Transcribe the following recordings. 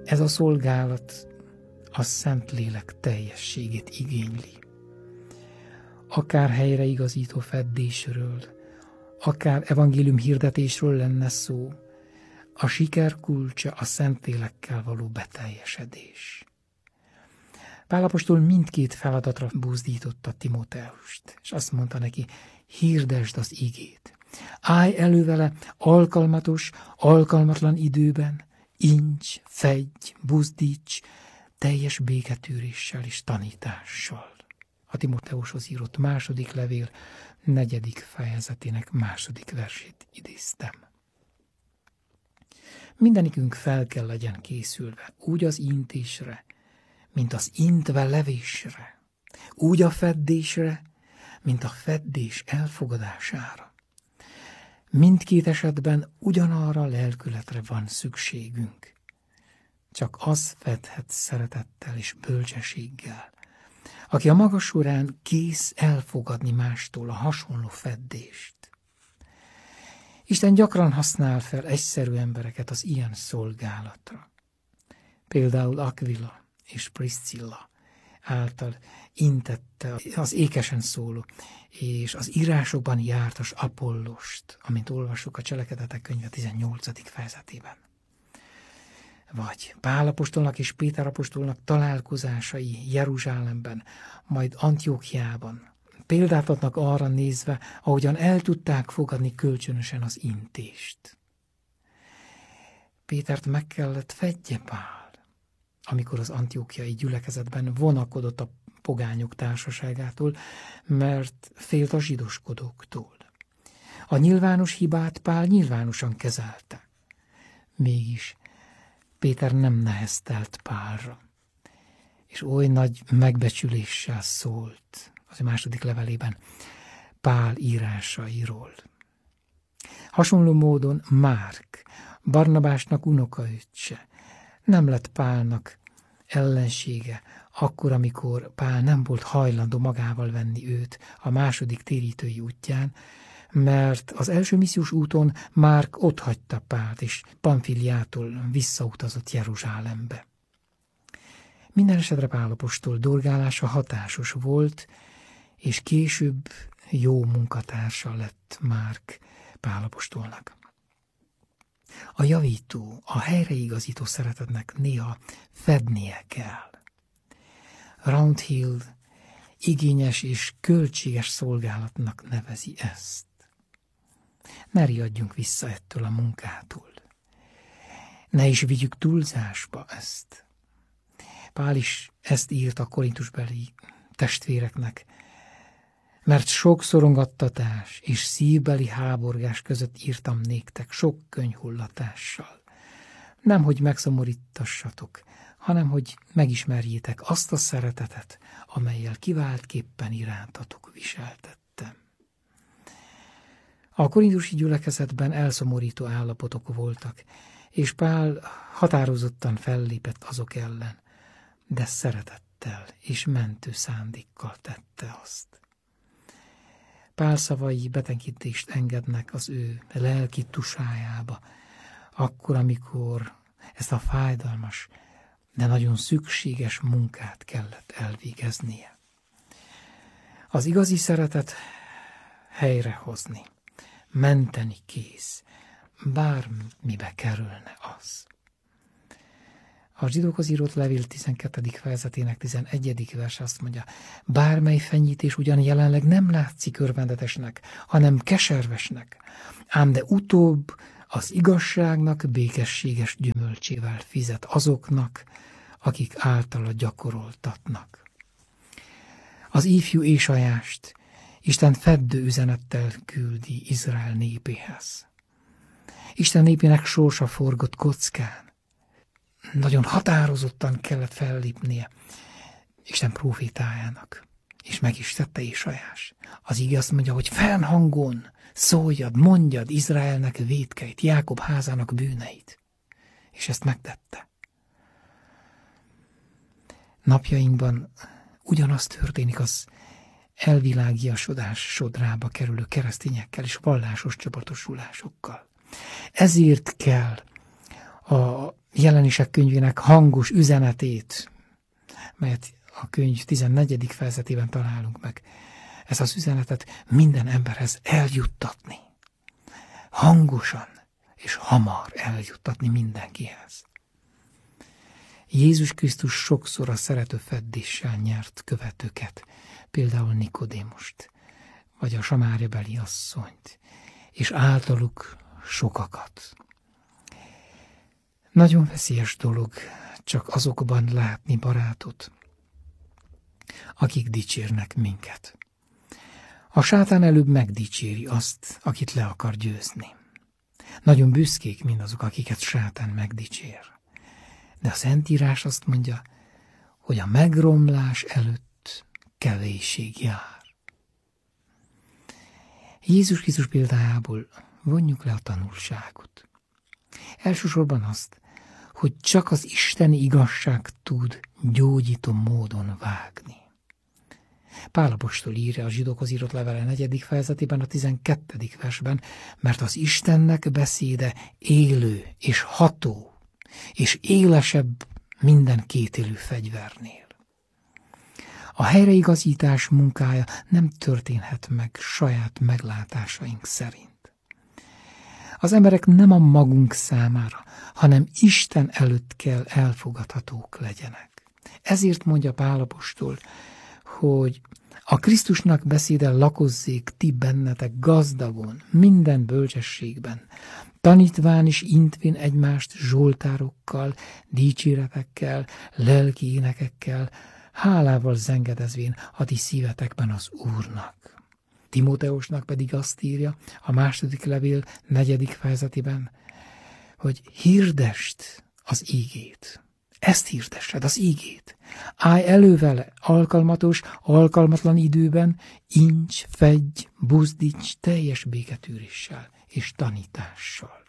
Ez a szolgálat a Szentlélek teljességét igényli. Akár helyreigazító feddésről, akár evangélium hirdetésről lenne szó, a siker kulcsa a Szentlélekkel való beteljesedés. Pál apostol mindkét feladatra buzdította Timóteust, és azt mondta neki, hirdesd az igét. Állj elő vele alkalmatos, alkalmatlan időben, incs, fedj, buzdíts, teljes béketűréssel és tanítással. A Timóteushoz írott második levél 4. fejezetének 2. versét idéztem. Mindenikünk fel kell legyen készülve, úgy az intésre, mint az intve levésre, úgy a feddésre, mint a feddés elfogadására. Mindkét esetben ugyanarra a lelkületre van szükségünk. Csak az fedhet szeretettel és bölcsességgel, aki a maga során kész elfogadni mástól a hasonló feddést. Isten gyakran használ fel egyszerű embereket az ilyen szolgálatra. Például Aquila és Priscilla által intette az ékesen szóló és az írásokban jártas Apollost, amint olvassuk a Cselekedetek könyve 18. fejezetében. Vagy Pál apostolnak és Péter apostolnak találkozásai Jeruzsálemben, majd Antiochiában példát adnak arra nézve, ahogyan el tudták fogadni kölcsönösen az intést. Pétert meg kellett fedje Pál, amikor az antiochiai gyülekezetben vonakodott a pogányok társaságától, mert félt a zsidoskodóktól. A nyilvános hibát Pál nyilvánosan kezelte. Mégis Péter nem neheztelt Pálra, és oly nagy megbecsüléssel szólt az második levelében Pál írásairól. Hasonló módon Márk, Barnabásnak unokaöccse, nem lett Pálnak ellensége, akkor, amikor Pál nem volt hajlandó magával venni őt a második térítői útján, mert az első missziós úton Márk otthagyta Pált, és Pamfiliától visszautazott Jeruzsálembe. Minden esetre Pál apostol dorgálása hatásos volt, és később jó munkatársa lett Márk Pál apostolnak. A javító, a helyreigazító szeretetnek néha fednie kell. Roundhill igényes és költséges szolgálatnak nevezi ezt. Ne riadjunk vissza ettől a munkától. Ne is vigyük túlzásba ezt. Pál is ezt írt a korintusbeli testvéreknek, mert sok szorongattatás és szívbeli háborgás között írtam néktek sok könyhullatással. Nem, hogy megszomorítassatok, hanem, hogy megismerjétek azt a szeretetet, amellyel kiváltképpen irántatok viseltettem. A korintusi gyülekezetben elszomorító állapotok voltak, és Pál határozottan fellépett azok ellen, de szeretettel és mentő szándékkal tette azt. Pál szavai betenkítést engednek az ő lelki tusájába, akkor, amikor ezt a fájdalmas, de nagyon szükséges munkát kellett elvégeznie. Az igazi szeretet helyrehozni, menteni kész, bármibe kerülne az. A zsidókhoz írott levél 12. fejezetének 11. vers azt mondja, bármely fenyítés ugyan jelenleg nem látszik örvendetesnek, hanem keservesnek, ám de utóbb az igazságnak békességes gyümölcsével fizet azoknak, akik általa gyakoroltatnak. Az ifjú Ésajást Isten feddő üzenettel küldi Izrael népéhez. Isten népének sorsa forgott kockán. Nagyon határozottan kellett fellépnie Isten prófétájának, és meg is tette Ézsaiás. Az ige azt mondja, hogy fennhangon szóljad, mondjad Izraelnek vétkeit, Jákob házának bűneit. És ezt megtette. Napjainkban ugyanaz történik az elvilágiasodás sodrába kerülő keresztényekkel és vallásos csoportosulásokkal. Ezért kell a Jelenések könyvének hangos üzenetét, melyet a könyv 14. fejezetében találunk meg. Ez az üzenetet minden emberhez eljuttatni. Hangosan és hamar eljuttatni mindenkihez. Jézus Krisztus sokszor a szerető feddéssel nyert követőket, például Nikodémust, vagy a samáriabeli asszonyt, és általuk sokakat. Nagyon veszélyes dolog csak azokban látni barátot, akik dicsérnek minket. A sátán előbb megdicséri azt, akit le akar győzni. Nagyon büszkék mindazok, akiket sátán megdicsér. De a Szentírás azt mondja, hogy a megromlás előtt kevésség jár. Jézus Krisztus példájából vonjuk le a tanulságot. Elsősorban azt, hogy csak az isteni igazság tud gyógyító módon vágni. Pál apostol írja a zsidókhoz írott levele 4. fejezetében a 12. versben, mert az Istennek beszéde élő és ható, és élesebb minden kétélű fegyvernél. A helyreigazítás munkája nem történhet meg saját meglátásaink szerint. Az emberek nem a magunk számára, hanem Isten előtt kell elfogadhatók legyenek. Ezért mondja Pál apostol, hogy a Krisztusnak beszéde lakozzék ti bennetek gazdagon, minden bölcsességben, tanítván és intvén egymást zsoltárokkal, dicséretekkel, lelki énekekkel, hálával zengedezvén a ti szívetekben az Úrnak. Timóteusnak pedig azt írja a 2. levél 4. fejezetében, hogy hirdest az ígét. Ezt hirdessed, az ígét. Állj elő vele alkalmatos, alkalmatlan időben, incs, fegyj, buzdíts teljes béketűréssel és tanítással.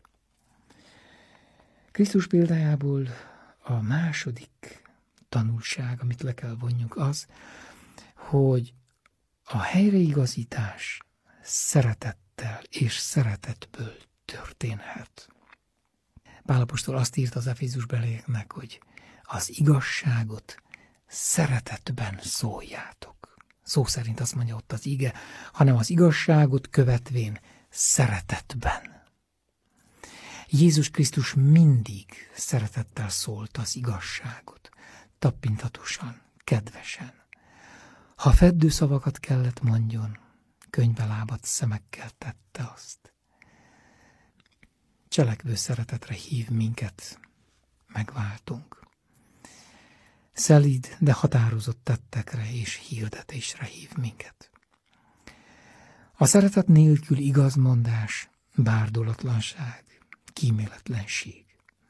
Krisztus példájából a második tanulság, amit le kell vonjunk, az, hogy a helyreigazítás szeretettel és szeretetből történhet. Pál apostol azt írt az Efézusbelieknek, hogy az igazságot szeretetben szóljátok. Szó szerint azt mondja ott az ige, hanem az igazságot követvén szeretetben. Jézus Krisztus mindig szeretettel szólt az igazságot, tappintatosan, kedvesen. Ha feddő szavakat kellett mondjon, könyvelábat szemekkel tette azt. Cselekvő szeretetre hív minket, megváltunk. Szelíd, de határozott tettekre és hirdetésre hív minket. A szeretet nélkül igazmondás, bárdolatlanság, kíméletlenség.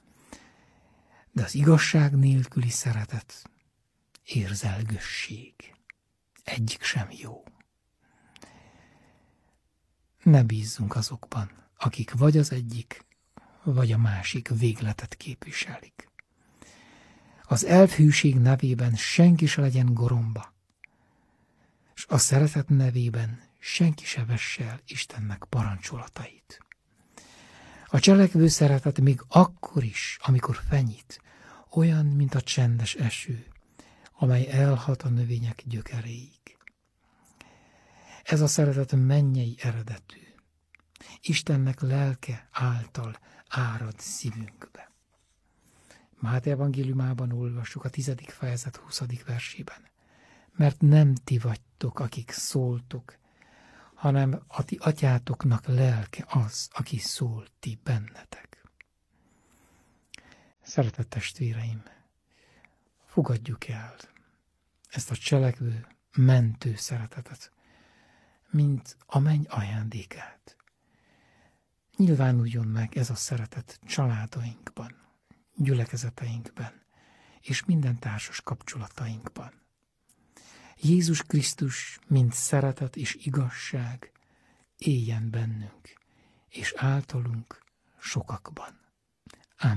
De az igazság nélküli szeretet, érzelgösség. Egyik sem jó. Ne bízzunk azokban, akik vagy az egyik, vagy a másik végletet képviselik. Az elfhűség nevében senki se legyen goromba, és a szeretet nevében senki se vesse el Istennek parancsolatait. A cselekvő szeretet még akkor is, amikor fenyít, olyan, mint a csendes eső, amely elhat a növények gyökeréig. Ez a szeretet mennyei eredetű, Istennek lelke által árad szívünkbe. Máté evangéliumában olvassuk a 10. fejezet 20. versében. Mert nem ti vagytok, akik szóltok, hanem a ti atyátoknak lelke az, aki szól ti bennetek. Szeretett testvéreim, fogadjuk el ezt a cselekvő, mentő szeretetet, mint a menny ajándékát. Nyilvánuljon meg ez a szeretet családainkban, gyülekezeteinkben és minden társas kapcsolatainkban. Jézus Krisztus, mint szeretet és igazság, éljen bennünk, és általunk sokakban.